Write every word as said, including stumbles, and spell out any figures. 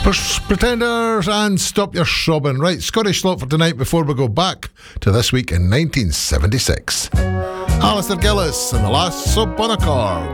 Pretenders and Stop Your Sobbing. Right, Scottish lot for tonight before we go back to this week in nineteen seventy-six. Alistair Gillis and the Last Sub on a Car.